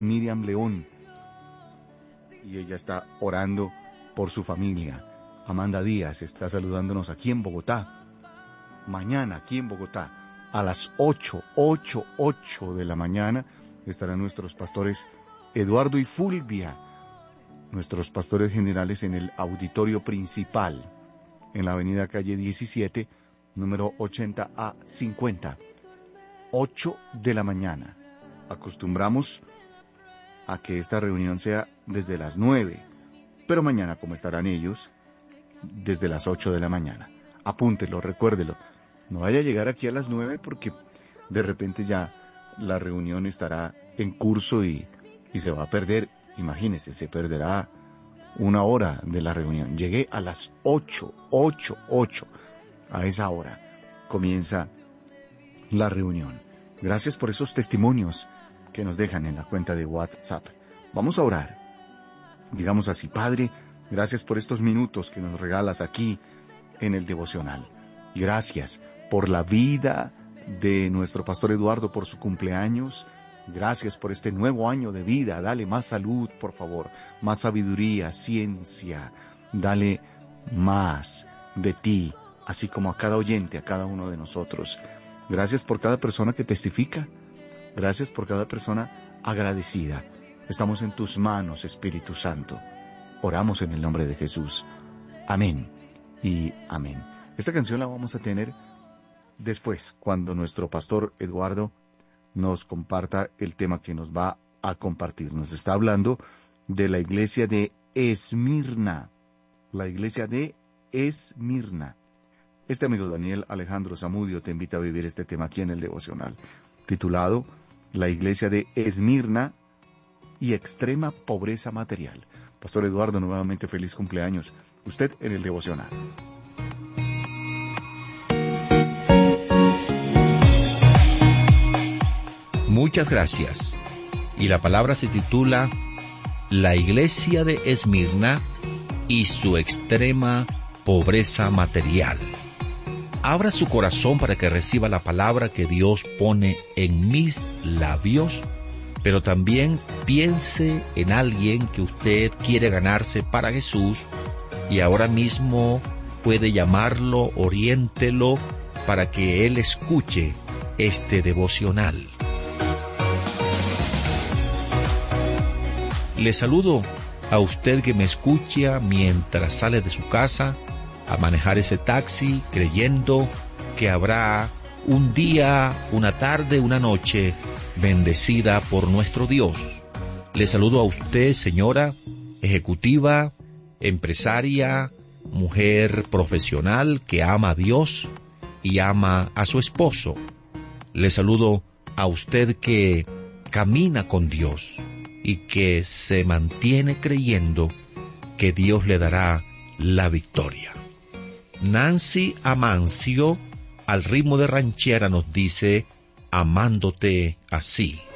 Miriam León, y ella está orando por su familia. Amanda Díaz está saludándonos aquí en Bogotá. Mañana aquí en Bogotá, a las 8 de la mañana, estarán nuestros pastores Eduardo y Fulvia, nuestros pastores generales en el auditorio principal, en la avenida calle 17, número 80 a 50. 8 de la mañana. Acostumbramos a que esta reunión sea desde las 9, pero mañana, como estarán ellos, desde las 8 de la mañana. Apúntelo, recuérdelo. No vaya a llegar aquí a las 9 porque de repente ya la reunión estará en curso y se va a perder. Imagínese, se perderá una hora de la reunión. Llegué a las 8. A esa hora comienza la reunión. Gracias por esos testimonios que nos dejan en la cuenta de WhatsApp. Vamos a orar. Digamos así: Padre, gracias por estos minutos que nos regalas aquí en el devocional. Y gracias por la vida de nuestro pastor Eduardo, por su cumpleaños. Gracias por este nuevo año de vida. Dale más salud, por favor, más sabiduría, ciencia. Dale más de ti, así como a cada oyente, a cada uno de nosotros. Gracias por cada persona que testifica. Gracias por cada persona agradecida. Estamos en tus manos, Espíritu Santo. Oramos en el nombre de Jesús. Amén y amén. Esta canción la vamos a tener después, cuando nuestro pastor Eduardo nos comparta el tema que nos va a compartir. Nos está hablando de la iglesia de Esmirna. La iglesia de Esmirna. Este amigo Daniel Alejandro Zamudio te invita a vivir este tema aquí en el devocional, titulado La iglesia de Esmirna y extrema pobreza material. Pastor Eduardo, nuevamente feliz cumpleaños. Usted en el devocional. Muchas gracias. Y la palabra se titula La iglesia de Esmirna y su extrema pobreza material. Abra su corazón para que reciba la palabra que Dios pone en mis labios, pero también piense en alguien que usted quiere ganarse para Jesús y ahora mismo puede llamarlo, oriéntelo para que él escuche este devocional. Le saludo a usted que me escucha mientras sale de su casa a manejar ese taxi, creyendo que habrá un día, una tarde, una noche bendecida por nuestro Dios. Le saludo a usted, señora, ejecutiva, empresaria, mujer profesional que ama a Dios y ama a su esposo. Le saludo a usted que camina con Dios y que se mantiene creyendo que Dios le dará la victoria. Nancy Amancio, al ritmo de ranchera, nos dice: amándote así.